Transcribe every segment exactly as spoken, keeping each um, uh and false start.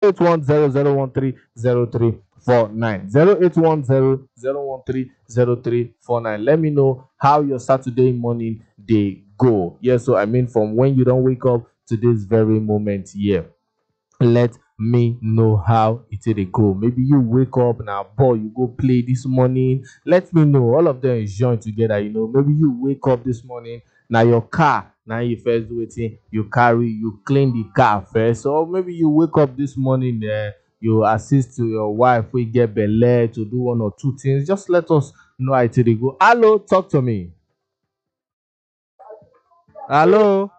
eight one zero zero one three zero three four nine. zero eight one zero zero one three zero three four nine. Let me know how your Saturday morning day go. Yes, so I mean from when you don't wake up to this very moment here. Let me know how it dey go. Maybe you wake up now, ball you go play this morning. Let me know. All of them is joined together. You know, maybe you wake up this morning. Now your car, now you first do wetin you carry, you clean the car first. Or maybe you wake up this morning, uh, you assist to your wife, we get belle to do one or two things. Just let us know how it dey go. Hello, talk to me. Hello,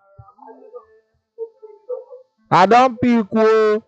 I don't pick o.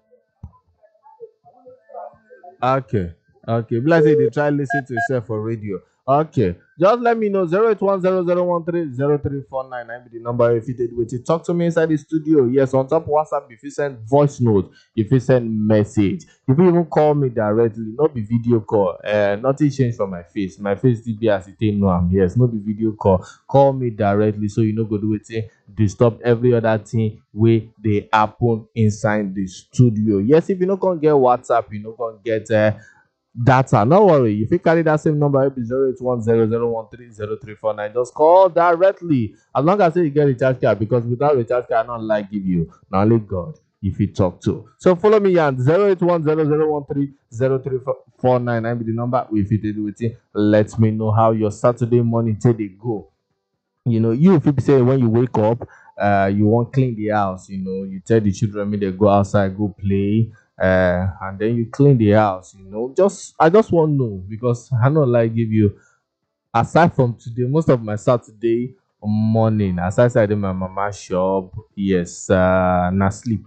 Okay. Okay. Be like say they try listen to yourself for radio. Okay. Just let me know zero eight one zero zero one three zero three four nine. I be the number if you did with it. Talk to me inside the studio. Yes, on top of WhatsApp, if you send voice note, if you send message, if you even call me directly, not be video call. Uh nothing changed for my face. My face did be as it ain't no am. Yes, not be video call. Call me directly so you know go do it. Disturb every other thing wey dey happen inside the studio. Yes, if you no can get WhatsApp, you no can get uh, data. No worry, you fit carry that same number, it be zero eight one zero zero one three zero three four nine. Just call directly. As long as say you get recharge card, because without recharge card, I don't like give you. Now only God if you talk to. So follow me on zero eight one zero zero one three zero three four nine. I be the number. If you did with it, let me know how your Saturday morning till they go. You know, you if you say when you wake up, uh, you want clean the house. You know, you tell the children me they go outside, go play, uh, and then you clean the house. You know, just I just want to know because I know like give you. Aside from today, most of my Saturday morning, aside I did my mama shop, yes, uh, na sleep.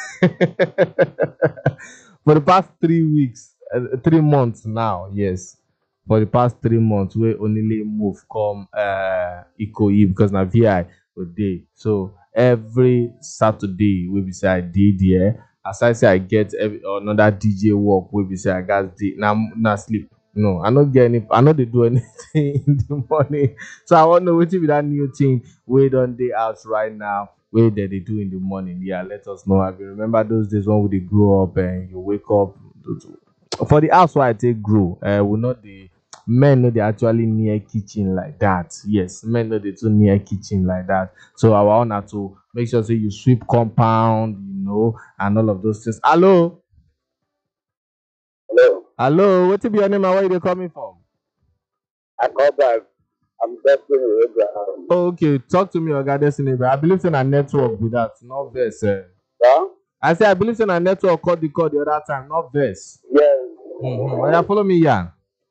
For the past three weeks, uh, three months now, yes. For the past three months, we only move come uh Ikoyi because na V I day. So every Saturday we be say I did there. As I say I get every, another D J work, we be say I got the now na sleep. No, I not get any. I know they do anything in the morning. So I want to know what be that new thing we done day out right now. Where that they do in the morning? Yeah, let us know. I remember those days when we dey grow up and you wake up. For the house where I take grow, uh, we not the men know they actually near kitchen like that. Yes, men know they too near kitchen like that. So I want her to make sure say you sweep compound, you know, and all of those things. Hello. Hello. Hello, what be your name and where you coming from? I call back. I'm Destiny Abraham. Oh, okay, talk to me, Oga Destiny. I believe in a network with that, not verse. Eh. Huh? I say I believe in a network called the call the other time, not verse. Yes. Mm-hmm. Oh, yeah, follow me, Yan.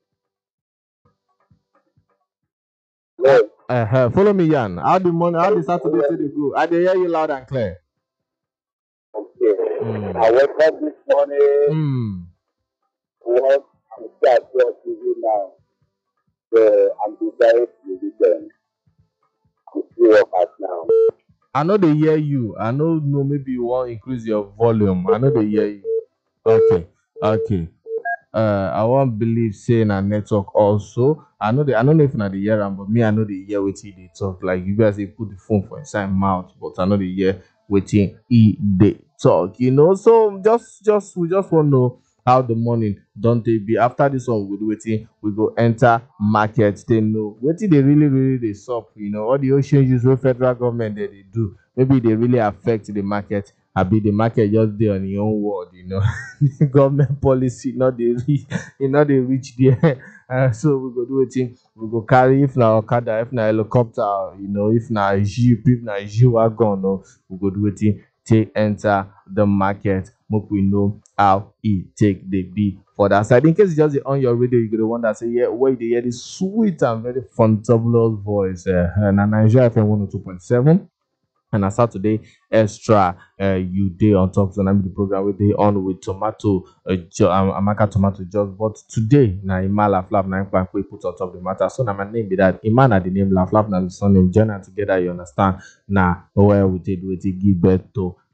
Yes. Uh, uh, follow me, Yan. How the morning, how the Saturday till they go? I dey hear you loud and clear. Okay. Mm. I woke up this morning. Mm. Work. I'm start work with you now. So I'm deciding to do them. I'm still work out now. I know they hear you. I know, no, maybe you want to increase your volume. I know they hear you. Okay, okay. Uh, I won't believe saying a network also. I know they, I don't know if na the hear am, but me I know they hear wetin they talk. Like you guys they put the phone for inside mouth, but I know they hear wetin e they talk. You know, so just just we just want to know how the morning don't they be after this one we do wetin we go enter market. They know wetin they really really they sup. You know, all the ocean use wey federal government that they do. Maybe they really affect the market. I be the market just there on your own word, you know. Government policy, not the reach, you know, they reach there. Uh, so we go do a thing. We go carry if na Okada, if na helicopter, you know, if na jeep, if na G wagon, no, we go do a thing. Take enter the market. Make we know how it take the be for that side. In case you just on your radio, you go the one that say, yeah, wait, they hear this sweet and very fantabulous voice. Uh, and Nigeria F M one oh two point seven. And a Saturday extra, uh, you day on top. So I'm the program with day on with tomato, uh, jo- um, Amaka tomato just. But today, na Ima Laugh Laugh na Impa we put on top the matter. So now my name be that Ima na the name Laugh Laugh na the surname. Join together, you understand? Now where we did we did give birth to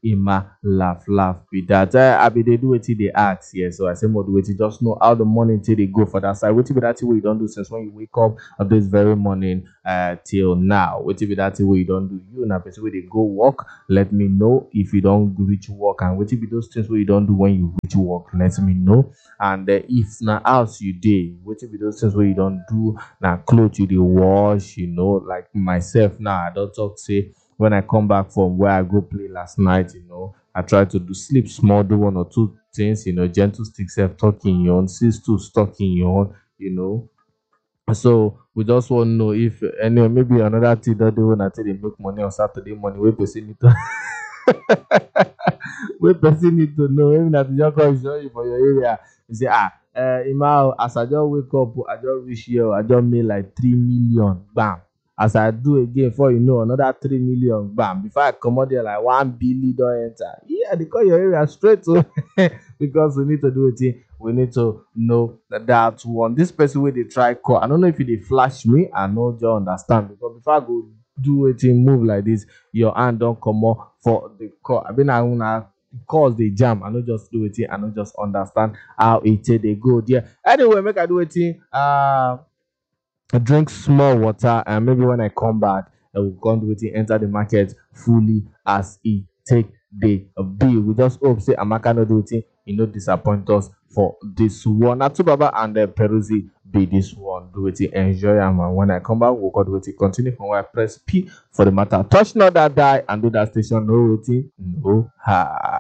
Ima laugh laugh be that. Uh, I be they do wetin they ask here, so I say more do wetin just know how the morning till they go for that side. Wetin be that thing wey you don't do since when you wake up of this very morning uh till now. Wetin be that thing wey you don't do. You na person wey they go work. Let me know if you don't reach work, and wetin be those things wey you don't do when you reach work. Let me know. And uh, if na house you dey, wetin be those things wey you don't do. Na clothes you dey wash, you know, like myself now. I don't talk say when I come back from where I go play last night, you know, I try to do sleep small, do one or two things, you know, gentle stick self talking your own, sis to stuck in your own, you know. So we just want to know if anyway, maybe another thing that they want to they make money on Saturday morning. We person need to we person need to know. Maybe that you just come show you for your area. You say, ah, uh, Imao, as I just wake up, I just reach here, I just made like three million. Bam. As I do again, before you know, another three million. Bam. Before I come out there, like one billion don't enter. Yeah, they call your area straight to because we need to do it. We need to know that that one. This person where they try call. I don't know if they flash me. I know you understand because before I go do it, move like this, your hand don't come up for the call. I mean, I wanna cause the jam. I not just do it. I not just understand how it they go there. Anyway, make I do it. Uh, I drink small water, and maybe when I come back, I will come do it. Enter the market fully as it take the bill. We just hope say Amaka no do it. He no disappoint us for this one. Atu Baba and uh, Peruzzi be this one. Do it, enjoy am. And when I come back, we'll go do it. Continue from where I press P for the matter. Touch not that die and do that station. No waiting, no ha.